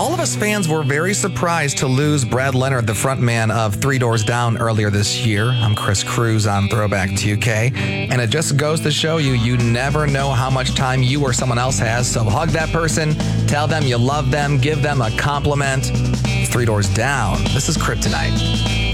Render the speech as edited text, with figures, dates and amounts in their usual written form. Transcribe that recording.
All of us fans were very surprised to lose Brad Leonard, the frontman of Three Doors Down, earlier this year. I'm Chris Cruz on Throwback 2K, and it just goes to show you, you never know how much time you or someone else has, so hug that person, tell them you love them, give them a compliment. Three Doors Down. This is Kryptonite.